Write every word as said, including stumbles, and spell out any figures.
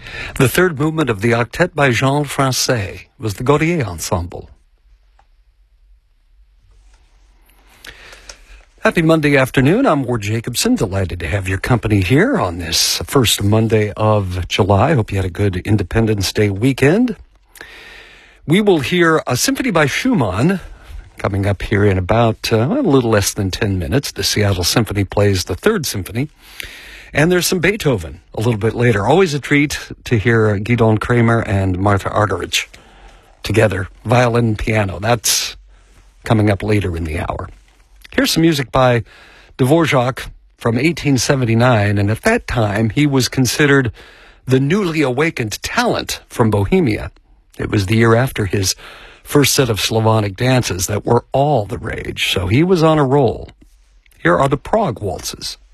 The third movement of the Octet by Jean Francais was the Gaudier Ensemble. Happy Monday afternoon. I'm Ward Jacobson. Delighted to have your company here on this first Monday of July. Hope you had a good Independence Day weekend. We will hear a symphony by Schumann coming up here in about uh, a little less than ten minutes. The Seattle Symphony plays the Third Symphony. And there's some Beethoven a little bit later. Always a treat to hear Gidon Kramer and Martha Argerich together, violin and piano. That's coming up later in the hour. Here's some music by Dvorak from eighteen seventy-nine, and at that time he was considered the newly awakened talent from Bohemia. It was the year after his first set of Slavonic dances that were all the rage, so he was on a roll. Here are the Prague Waltzes.